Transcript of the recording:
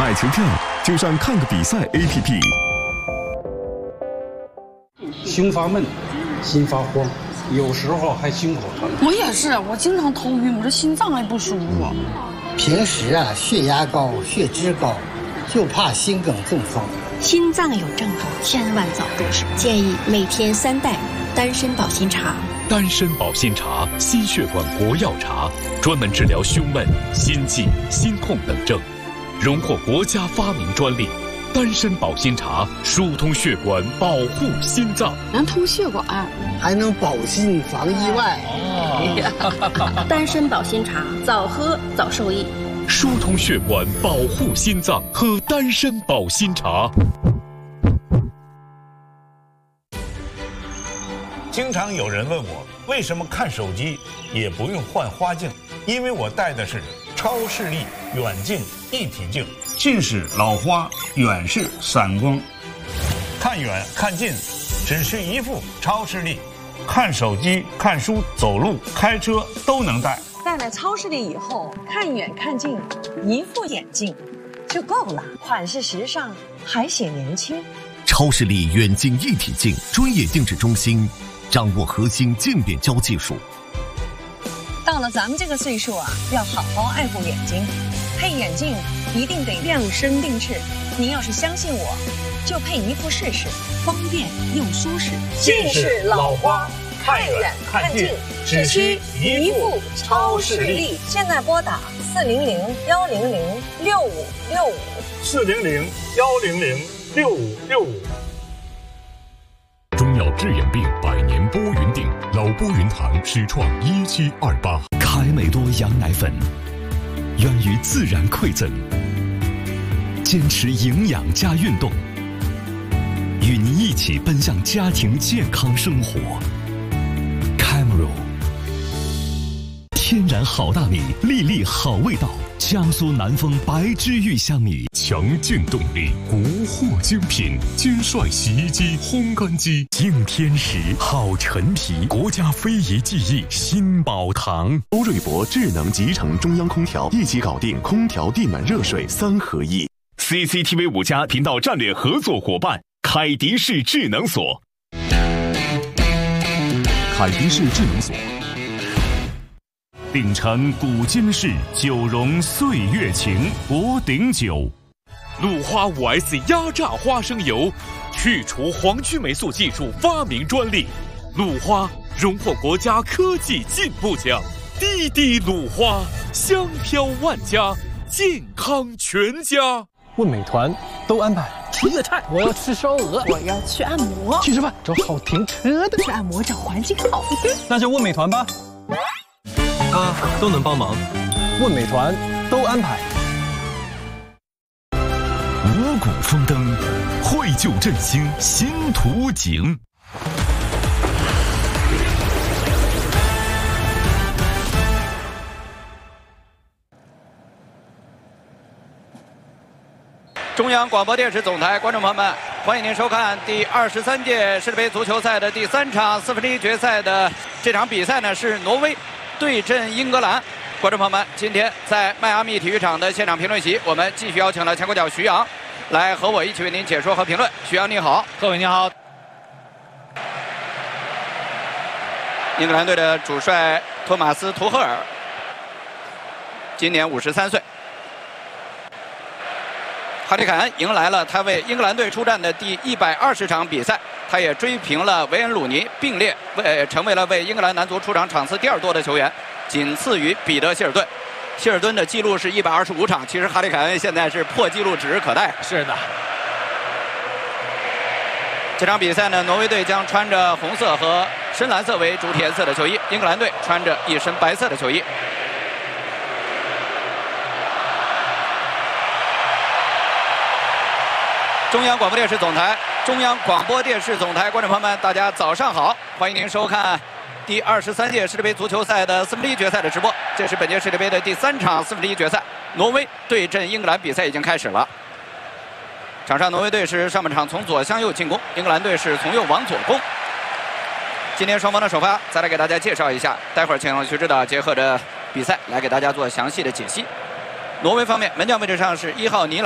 买球票就上看个比赛 APP。 胸发闷，心发慌，有时候还心口疼。 我也是，我经常头晕，我这心脏还不舒服。 平时血压高、血脂高，就怕心梗中风。 心脏有症状，千万早入手。建议每天3袋丹参保心茶。 丹参保心茶，心血管国药茶，专门治疗胸闷、心悸、心痛等症，荣获国家发明专利。丹参保心茶疏通血管，保护心脏， 能通血管， 还能保心防意外。 丹参保心茶，早喝早受益。 疏通血管，保护心脏，喝丹参保心茶。 经常有人问我，为什么看手机也不用换花镜？因为我戴的是超视力远近一体镜，近视老花，远视散光，看远看近，只是一副超视力，看手机、看书、走路、开车都能戴。 戴了超视力以后，看远看近，一副眼镜就够了，款式时尚，还显年轻。 超视力远近一体镜专业定制中心，掌握核心镜变焦技术。 到了咱们这个岁数要好好爱护眼睛，配眼镜一定得量身定制。您要是相信我，就配一副试试，方便又舒适。 近视老花，看远看近，只需一副超视力。 现在拨打400-100-6565，400-100-6565。 中药治眼病百年拨云定，老拨云堂始创1728。 凯美多羊奶粉，源于自然馈赠，坚持营养加运动，与您一起奔向家庭健康生活。Camero， 天然好大米，粒粒好味道。江苏南丰白之玉香米， 强劲动力，国货精品，金帅洗衣机、烘干机， 净天时，好陈皮，国家非遗技艺，新宝堂。 欧瑞博智能集成中央空调，一起搞定空调、地暖、热水3合一。 CCTV 5家频道战略合作伙伴凯迪仕智能锁。 凯迪仕智能锁。秉承古今式，酒容岁月情，博鼎酒。 鲁花5S 压榨花生油，去除黄曲霉素技术发明专利。鲁花荣获国家科技进步奖。滴滴鲁花，香飘万家，健康全家。 问美团都安排吃粤菜， 我要吃烧鹅， 我要去按摩， 去吃饭，找好停车的， 去按摩找环境好， 那就问美团吧。他都能帮忙，问美团都安排。 五谷丰登，绘就振兴新图景。 中央广播电视总台观众朋友们，欢迎您收看第23届世界杯足球赛的第3场1/4决赛的这场比赛呢，是挪威对阵英格兰。观众朋友们，今天在迈阿密体育场的现场评论席，我们继续邀请了前国脚徐阳来和我一起为您解说和评论。徐阳你好。 各位你好。 英格兰队的主帅托马斯·图赫尔今年53岁。哈里凯恩迎来了他为英格兰队出战的第120场比赛，他也追平了维恩·鲁尼，并列成为了为英格兰男足出场场次第2多的球员，仅次于彼得·希尔顿。希尔顿的记录是125场，其实哈里凯恩现在是破纪录指日可待。 是的。 这场比赛呢，挪威队将穿着红色和深蓝色为主体颜色的球衣，英格兰队穿着一身白色的球衣。中央广播电视总台，观众朋友们，大家早上好，欢迎您收看第23届世界杯足球赛的1/4决赛的直播。这是本届世界杯的第3场1/4决赛，挪威对阵英格兰比赛已经开始了。场上挪威队是上半场从左向右进攻，英格兰队是从右往左攻。今天双方的首发，再来给大家介绍一下，待会儿请徐指导结合着比赛来给大家做详细的解析。挪威方面，门将位置上是1号尼朗。